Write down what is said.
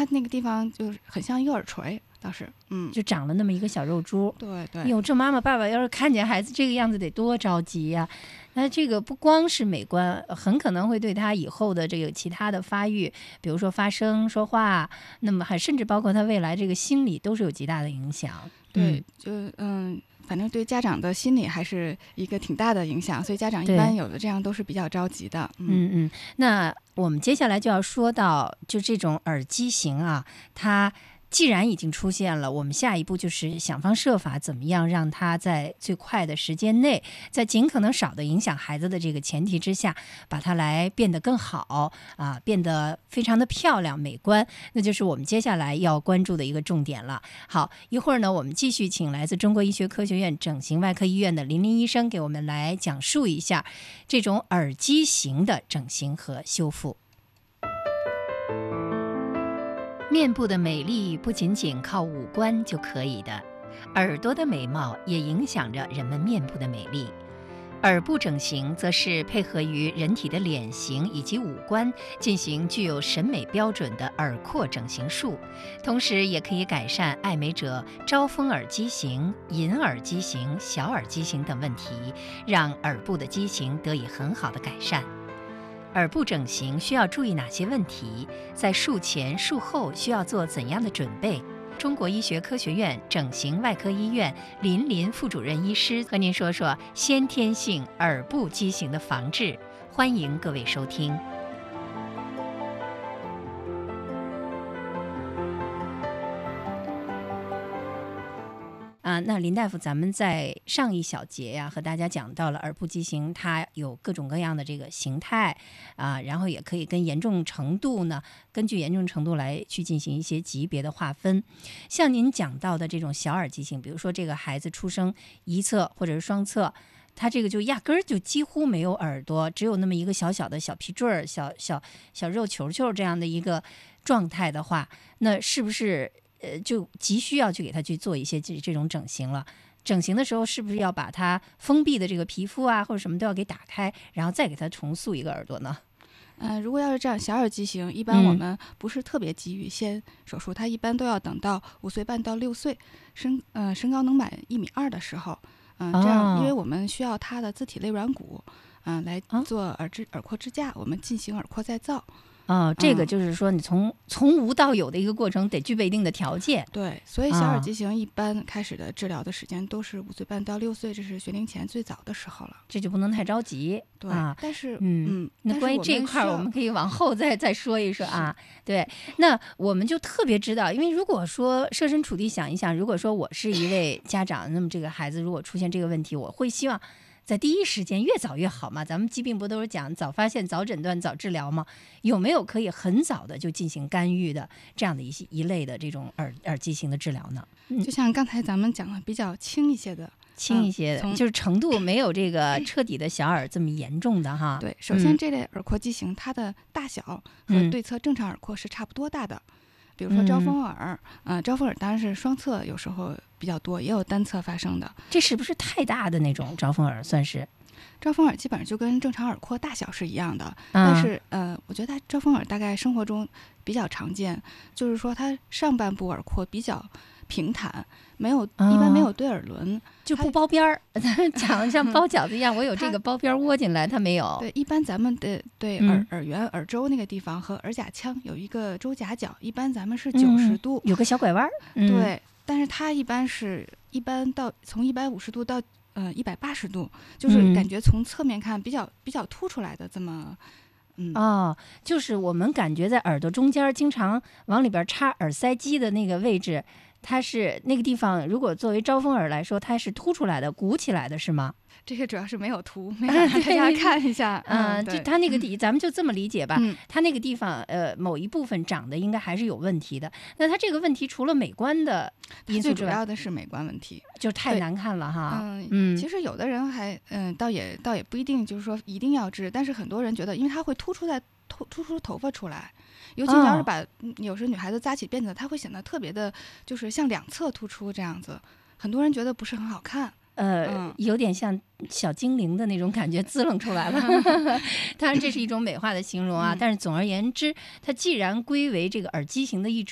它那个地方就是很像一个耳垂，倒是， 就长了那么一个小肉珠。 对对。 哟，这妈妈爸爸要是看见孩子这个样子，得多着急呀！那这个不光是美观，很可能会对他以后的这个其他的发育，比如说发声、说话，那么还甚至包括他未来这个心理，都是有极大的影响。 对，反正对家长的心理还是一个挺大的影响，所以家长一般有的这样都是比较着急的。 那我们接下来就要说到，就这种耳畸形啊，它既然已经出现了，我们下一步就是想方设法怎么样让它在最快的时间内，在尽可能少的影响孩子的这个前提之下，把它来变得更好啊，变得非常的漂亮美观，那就是我们接下来要关注的一个重点了。好，一会儿呢，我们继续请来自中国医学科学院整形外科医院的林林医生给我们来讲述一下这种耳畸形的整形和修复。面部的美丽不仅仅靠五官就可以的，耳朵的美貌也影响着人们面部的美丽。耳部整形则是配合于人体的脸型以及五官进行具有审美标准的耳廓整形术，同时也可以改善爱美者招风耳畸形、银耳畸形、小耳畸形等问题，让耳部的畸形得以很好的改善。耳部整形需要注意哪些问题？在术前、术后需要做怎样的准备？中国医学科学院整形外科医院林副主任医师和您说说先天性耳部畸形的防治。欢迎各位收听。那林大夫，咱们在上一小节呀，和大家讲到了耳部畸形，它有各种各样的这个形态啊，然后也可以跟严重程度呢，根据严重程度来去进行一些级别的划分。像您讲到的这种小耳畸形，比如说这个孩子出生一侧或者是双侧，他这个就压根儿就几乎没有耳朵，只有那么一个小小的小皮坠儿、小肉球球这样的一个状态的话，那是不是就急需要去给他去做一些这种整形了？整形的时候是不是要把它封闭的这个皮肤啊或者什么都要给打开，然后再给他重塑一个耳朵呢？ 如果要是这样小耳畸形，一般我们不是特别急于先手术，它一般都要等到5岁半到6岁，身高能满1.2米的时候，这样，因为我们需要它的自体肋软骨，来做耳廓支架，我们进行耳廓再造。 这个就是说你从无到有的一个过程得具备一定的条件。 对，所以小耳畸形一般开始的治疗的时间都是5岁半到6岁，这是学龄前最早的时候了。 这就不能太着急。 对，但是那关于这一块我们可以往后再说一说啊。对，那我们就特别知道，因为如果说设身处地想一想，如果说我是一位家长，那么这个孩子如果出现这个问题，我会希望在第一时间越早越好嘛，咱们疾病不都是讲早发现、早诊断、早治疗吗？有没有可以很早的就进行干预的这样的一类的这种耳畸形的治疗呢？ 就像刚才咱们讲的，比较轻一些的， 就是程度没有这个彻底的小耳这么严重的哈。 对，首先这类耳廓畸形，它的大小和对侧正常耳廓是差不多大的。比如说招风耳，招风耳当然是双侧有时候比较多，也有单侧发生的。 这是不是太大的那种招风耳？算是招风耳基本上就跟正常耳廓大小是一样的，但是我觉得它招风耳大概生活中比较常见，就是说它上半部耳廓比较平坦，一般没有对耳轮， 就不包边儿。讲的像包饺子一样，我有这个包边儿窝进来，它没有。 对，一般咱们的对耳缘、耳周那个地方和耳甲腔有一个周夹角，一般咱们是90度， 有个小拐弯。 对，但是它一般到从150度到180度，就是感觉从侧面看比较凸出来的这么。 就是我们感觉在耳朵中间经常往里边插耳塞机的那个位置，它是那个地方，如果作为招风耳来说，它是凸出来的、鼓起来的，是吗？ 这个主要是没有图，没让大家看一下。 就它那个咱们就这么理解吧。它那个地方某一部分长得应该还是有问题的。那它这个问题除了美观的因素之外， 最主要的是美观问题， 就太难看了哈。 其实有的人还倒也不一定就是说一定要治，但是很多人觉得，因为它会突出头发出来。尤其你要是把有时女孩子扎起辫子，它会显得特别的，就是向两侧突出这样子，很多人觉得不是很好看。 有点像小精灵的那种感觉滋楞出来了。当然这是一种美化的形容啊，但是总而言之，它既然归为这个耳畸形的一种。